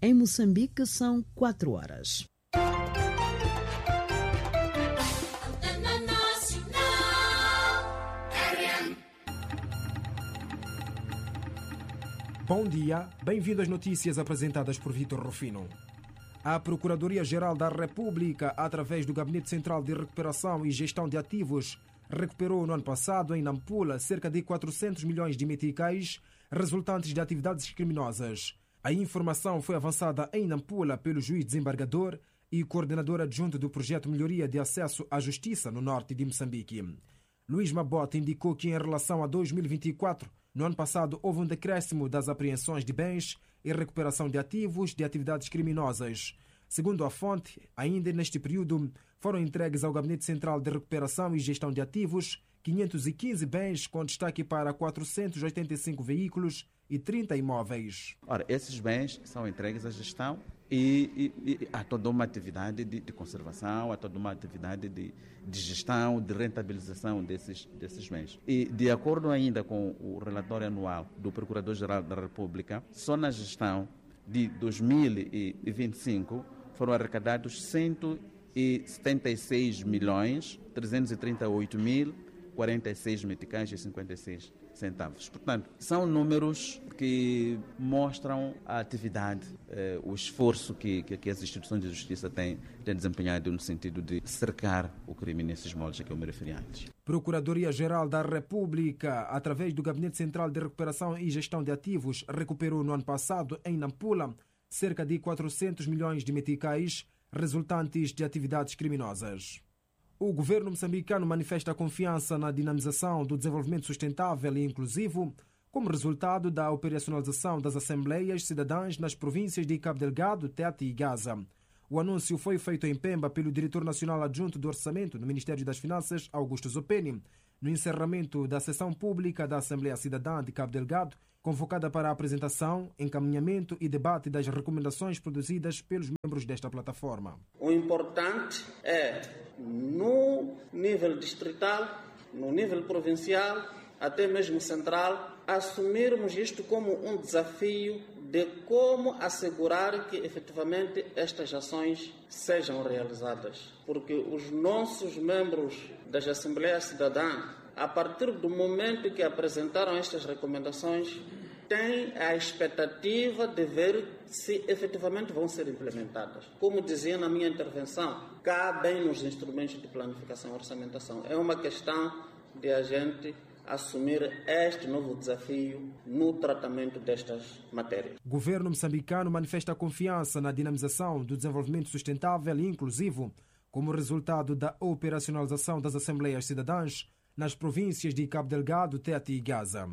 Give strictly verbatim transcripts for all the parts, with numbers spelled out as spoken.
Em Moçambique são quatro horas. Bom dia, bem-vindo às notícias apresentadas por Vítor Rufino. A Procuradoria-Geral da República, através do Gabinete Central de Recuperação e Gestão de Ativos, recuperou no ano passado, em Nampula, cerca de quatrocentos milhões de meticais resultantes de atividades criminosas. A informação foi avançada em Nampula pelo juiz desembargador e coordenador adjunto do projeto Melhoria de Acesso à Justiça no norte de Moçambique. Luís Mabota indicou que, em relação a dois mil e vinte e quatro, no ano passado houve um decréscimo das apreensões de bens e recuperação de ativos de atividades criminosas. Segundo a fonte, ainda neste período foram entregues ao Gabinete Central de Recuperação e Gestão de Ativos quinhentos e quinze bens, com destaque para quatrocentos e oitenta e cinco veículos e trinta imóveis. Ora, esses bens são entregues à gestão e, e, e há toda uma atividade de, de conservação, há toda uma atividade de, de gestão, de rentabilização desses, desses bens. E, de acordo ainda com o relatório anual do Procurador-Geral da República, só na gestão de dois mil e vinte e cinco foram arrecadados cento e setenta e seis milhões trezentos e trinta e oito mil quarenta e seis meticais e cinquenta e seis centavos. Portanto, são números que mostram a atividade, eh, o esforço que, que, que as instituições de justiça têm, têm desempenhado no sentido de cercar o crime nesses moldes a que eu me referi antes. Procuradoria-Geral da República, através do Gabinete Central de Recuperação e Gestão de Ativos, recuperou no ano passado, em Nampula, cerca de quatrocentos milhões de meticais resultantes de atividades criminosas. O governo moçambicano manifesta confiança na dinamização do desenvolvimento sustentável e inclusivo como resultado da operacionalização das Assembleias Cidadãs nas províncias de Cabo Delgado, Tete e Gaza. O anúncio foi feito em Pemba pelo Diretor Nacional Adjunto do Orçamento no Ministério das Finanças, Augusto Zopeni, no encerramento da sessão pública da Assembleia Cidadã de Cabo Delgado, convocada para a apresentação, encaminhamento e debate das recomendações produzidas pelos membros desta plataforma. O importante é, no nível distrital, no nível provincial, até mesmo central, assumirmos isto como um desafio de como assegurar que efetivamente estas ações sejam realizadas. Porque os nossos membros das Assembleias Cidadãs, a partir do momento que apresentaram estas recomendações, têm a expectativa de ver se efetivamente vão ser implementadas. Como dizia na minha intervenção, cabem nos instrumentos de planificação e orçamentação. É uma questão de a gente assumir este novo desafio no tratamento destas matérias. O governo moçambicano manifesta confiança na dinamização do desenvolvimento sustentável e inclusivo como resultado da operacionalização das Assembleias Cidadãs nas províncias de Cabo Delgado, Tete e Gaza.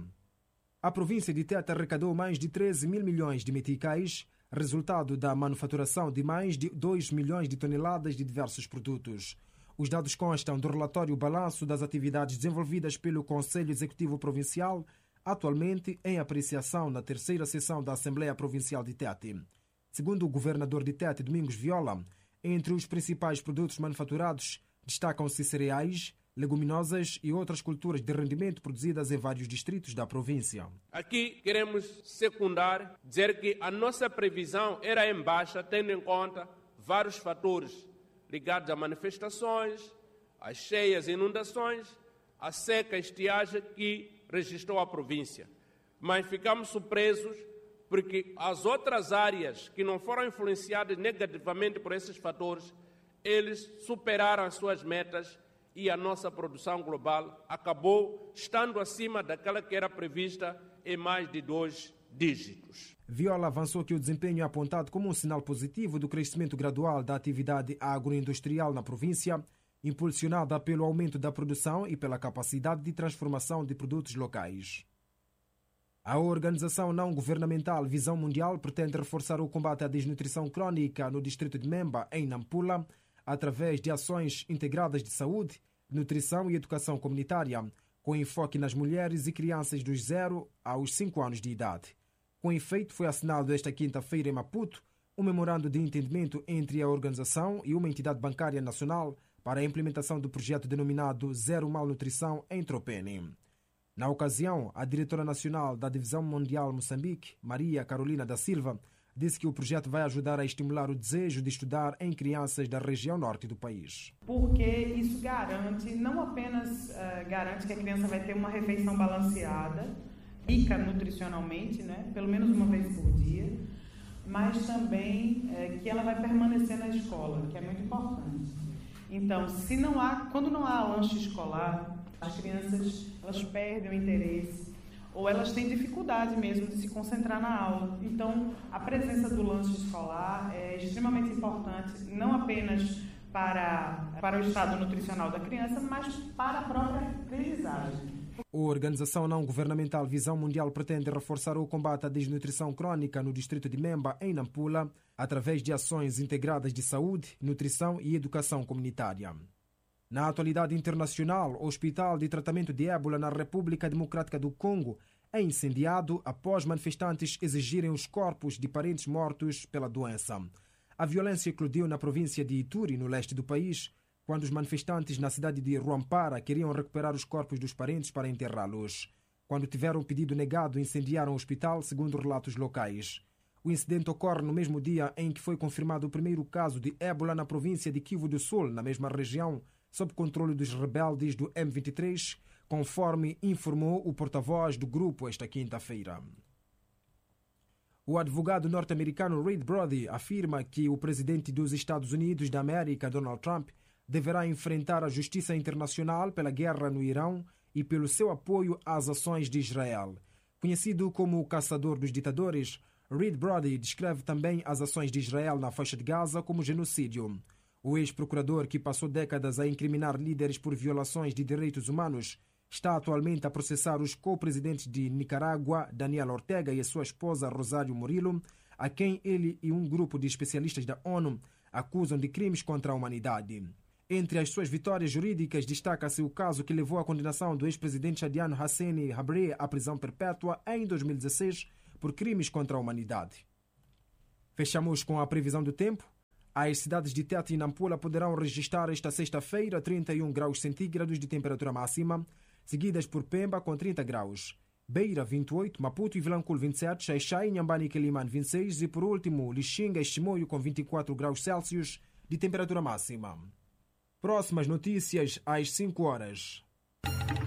A província de Tete arrecadou mais de treze mil milhões de meticais, resultado da manufaturação de mais de dois milhões de toneladas de diversos produtos. Os dados constam do relatório Balanço das atividades desenvolvidas pelo Conselho Executivo Provincial, atualmente em apreciação na terceira sessão da Assembleia Provincial de Tete. Segundo o governador de Tete, Domingos Viola, entre os principais produtos manufaturados destacam-se cereais, leguminosas e outras culturas de rendimento produzidas em vários distritos da província. Aqui queremos secundar, dizer que a nossa previsão era em baixa, tendo em conta vários fatores ligados a manifestações, às cheias e inundações, à seca e estiagem que registrou a província. Mas ficamos surpresos porque as outras áreas que não foram influenciadas negativamente por esses fatores, eles superaram as suas metas e a nossa produção global acabou estando acima daquela que era prevista em mais de dois dígitos. Viola avançou que o desempenho é apontado como um sinal positivo do crescimento gradual da atividade agroindustrial na província, impulsionada pelo aumento da produção e pela capacidade de transformação de produtos locais. A organização não-governamental Visão Mundial pretende reforçar o combate à desnutrição crônica no distrito de Memba, em Nampula, através de ações integradas de saúde, nutrição e educação comunitária, com enfoque nas mulheres e crianças dos zero aos cinco anos de idade. Com efeito, foi assinado esta quinta-feira em Maputo um memorando de entendimento entre a organização e uma entidade bancária nacional para a implementação do projeto denominado Zero Malnutrição em Tropene. Na ocasião, a diretora nacional da Divisão Mundial Moçambique, Maria Carolina da Silva, disse que o projeto vai ajudar a estimular o desejo de estudar em crianças da região norte do país. Porque isso garante, não apenas uh, garante que a criança vai ter uma refeição balanceada, rica nutricionalmente, né, pelo menos uma vez por dia, mas também uh, que ela vai permanecer na escola, que é muito importante. Então, se não há, quando não há lanche escolar, as crianças elas perdem o interesse ou elas têm dificuldade mesmo de se concentrar na aula. Então, a presença do lanche escolar é extremamente importante, não apenas para, para o estado nutricional da criança, mas para a própria aprendizagem. A organização não-governamental Visão Mundial pretende reforçar o combate à desnutrição crônica no distrito de Memba, em Nampula, através de ações integradas de saúde, nutrição e educação comunitária. Na atualidade internacional, o Hospital de Tratamento de Ébola na República Democrática do Congo é incendiado após manifestantes exigirem os corpos de parentes mortos pela doença. A violência eclodiu na província de Ituri, no leste do país, quando os manifestantes na cidade de Ruampara queriam recuperar os corpos dos parentes para enterrá-los. Quando tiveram o pedido negado, incendiaram o hospital, segundo relatos locais. O incidente ocorre no mesmo dia em que foi confirmado o primeiro caso de ébola na província de Kivu do Sul, na mesma região, sob controle dos rebeldes do M vinte e três, conforme informou o porta-voz do grupo esta quinta-feira. O advogado norte-americano Reed Brody afirma que o presidente dos Estados Unidos da América, Donald Trump, deverá enfrentar a justiça internacional pela guerra no Irão e pelo seu apoio às ações de Israel. Conhecido como o caçador dos ditadores, Reed Brody descreve também as ações de Israel na faixa de Gaza como genocídio. O ex-procurador, que passou décadas a incriminar líderes por violações de direitos humanos, está atualmente a processar os co-presidentes de Nicarágua, Daniel Ortega, e a sua esposa Rosário Murillo, a quem ele e um grupo de especialistas da ONU acusam de crimes contra a humanidade. Entre as suas vitórias jurídicas, destaca-se o caso que levou à condenação do ex-presidente chadiano Hassani Habré à prisão perpétua em dois mil e dezesseis por crimes contra a humanidade. Fechamos com a previsão do tempo. As cidades de Tete e Nampula poderão registrar esta sexta-feira trinta e um graus centígrados de temperatura máxima, seguidas por Pemba com trinta graus, Beira vinte e oito, Maputo e Vilanculo vinte e sete, Xaixai, Inhambane e Quelimane vinte e seis e por último Lixinga e Chimoio com vinte e quatro graus Celsius de temperatura máxima. Próximas notícias às cinco horas.